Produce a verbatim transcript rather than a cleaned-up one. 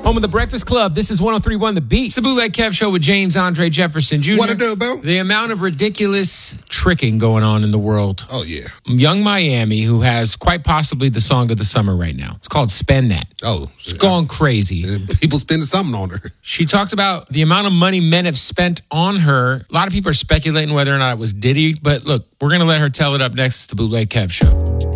Home of the Breakfast Club. This is one oh three point one The Beat. It's the Bootleg Kev Show with James Andre Jefferson Junior What it do, Bill? The amount of ridiculous tricking going on in the world. Oh, yeah. Young Miami, who has quite possibly the song of the summer right now. It's called Spend That. Oh. It's gone crazy. People spending something on her. She talked about the amount of money men have spent on her. A lot of people are speculating whether or not it was Diddy, but look, we're going to let her tell it up next. It's the Bootleg Kev Show.